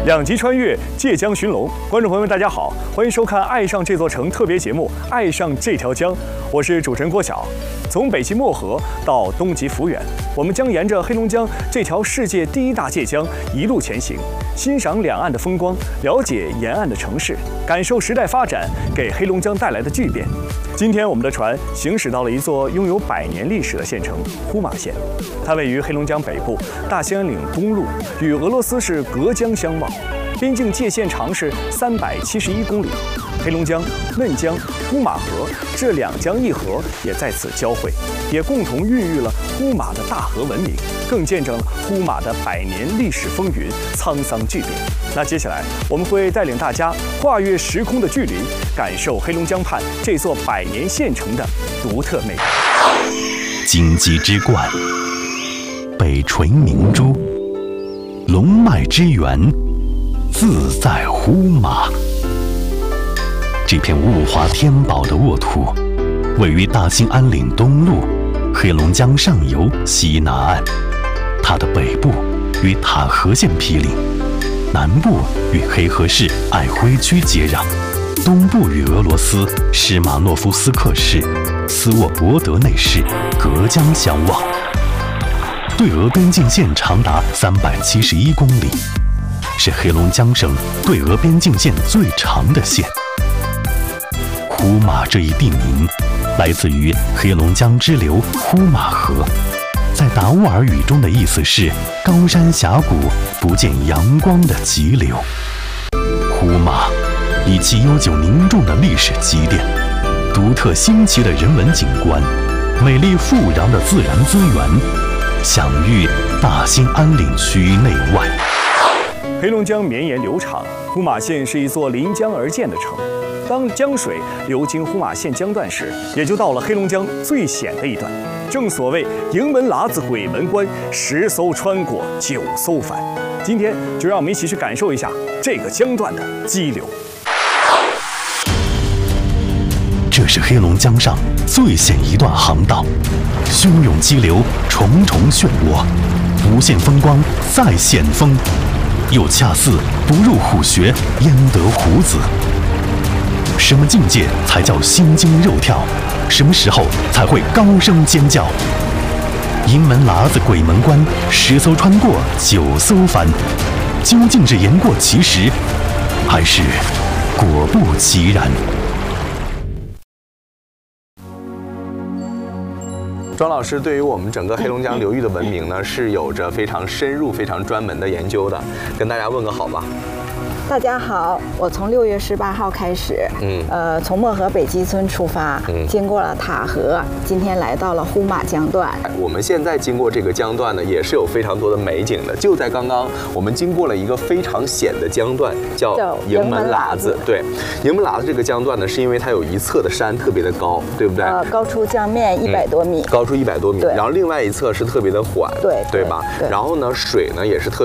2集穿越借江寻龙，观众朋友们，大家好，欢迎收看《爱上这座城》特别节目《爱上这条江》，我是主持人郭晓。从北极漠河到东极抚远，我们将沿着黑龙江这条世界第1大界江一路前行，欣赏两岸的风光，了解沿岸的城市，感受时代发展给黑龙江带来的巨变。今天我们的船行驶到了一座拥有100年历史的县城呼玛县，它位于黑龙江北部大兴安岭东麓，与俄罗斯是隔江相望，边境界线长是371公里。黑龙江、嫩江、呼玛河这2江1河也在此交汇，也共同孕育了呼玛的大河文明，更见证了呼玛的100年历史风云沧桑巨变。那接下来我们会带领大家跨越时空的距离，感受黑龙江畔这座100年县城的独特魅力。 荆棘之冠，北垂明珠，龙脉之源，自在呼玛。这片物华天宝的沃土，位于大兴安岭东麓，黑龙江上游西南岸。它的北部与塔河县毗邻，南部与黑河市爱辉区接壤，东部与俄罗斯施马诺夫斯克市斯沃博德内市隔江相望。对俄边境线长达371公里，是黑龙江省对俄边境线最长的县。呼玛这一地名来自于黑龙江支流呼玛河，在达斡尔语中的意思是高山峡谷不见阳光的急流。呼玛以其悠久凝重的历史积淀、独特新奇的人文景观、美丽富饶的自然资源，享誉大兴安岭区内外。 黑龙江绵延流长，呼玛县是一座临江而建的城。当江水流经呼玛县江段时，也就到了黑龙江最险的一段。正所谓营门喇子鬼门关，10艘穿过9艘翻。今天就让我们一起去感受一下这个江段的激流。 这是黑龙江上最险一段航道，汹涌激流，重重漩涡，无限风光再险峰，又恰似不入虎穴焉得虎子。什么境界才叫心惊肉跳？什么时候才会高声尖叫？营门喇子鬼门关，10艘穿过9艘翻，究竟是言过其实，还是果不其然？ 庄老师对于我们整个黑龙江流域的文明呢，是有着非常深入、非常专门的研究的，跟大家问个好吧。 大家好，我从6月18号开始，从漠河北基村出发，经过了塔河，今天来到了呼玛江段。 我们现在经过这个江段呢，也是有非常多的美景的。就在刚刚，我们经过了一个非常险的江段，叫营门喇子。对，营门喇子这个江段呢，是因为它有一侧的山特别的高，对不对？ 高出江面100多米。 高出100多米，然后另外一侧是特别的缓，对吧？ 对。 然后呢，水呢也是特